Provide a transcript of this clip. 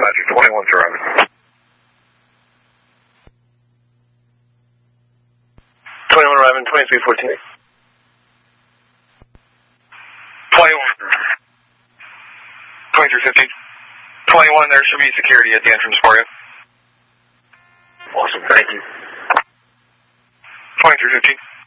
Roger. 21's arriving. 21 arriving, 2314. 21. 2315. 21, there should be security at the entrance for you. Awesome, thank you. 2315.